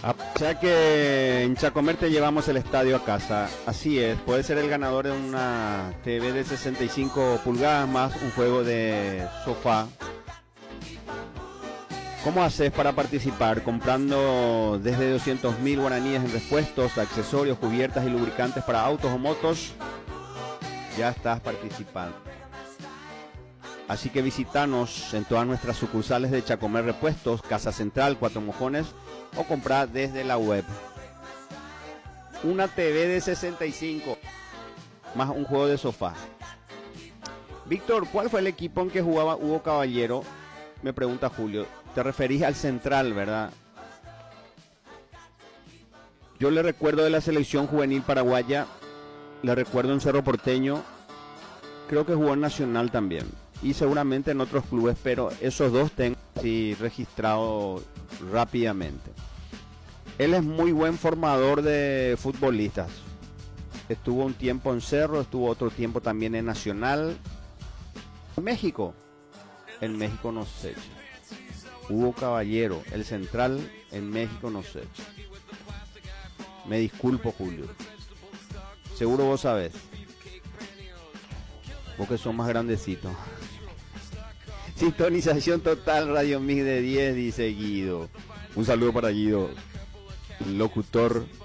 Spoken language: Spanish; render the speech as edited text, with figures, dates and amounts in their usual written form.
O sea que en Chacomer te llevamos el estadio a casa. Así es, puede ser el ganador de una TV de 65 pulgadas más un juego de sofá. ¿Cómo haces para participar? Comprando desde 200.000 guaraníes en repuestos, accesorios, cubiertas y lubricantes para autos o motos. Ya estás participando. Así que visítanos en todas nuestras sucursales de Chacomer Repuestos, Casa Central, Cuatro Mojones, o comprar desde la web. Una TV de 65 más un juego de sofá. Víctor, ¿cuál fue el equipo en que jugaba Hugo Caballero? Me pregunta Julio. Te referís al Central, ¿verdad? Yo le recuerdo de la selección juvenil paraguaya, le recuerdo en Cerro Porteño, creo que jugó en Nacional también, y seguramente en otros clubes, pero esos dos tengo sí, registrado rápidamente. Él es muy buen formador de futbolistas. Estuvo un tiempo en Cerro, estuvo otro tiempo también en Nacional. México. En México no sé. Hugo Caballero, el Central en México no sé. Me disculpo, Julio. Seguro vos sabés. Vos que sos más grandecito. Sintonización total, Radio Mix de 10, dice Guido. Un saludo para Guido, locutor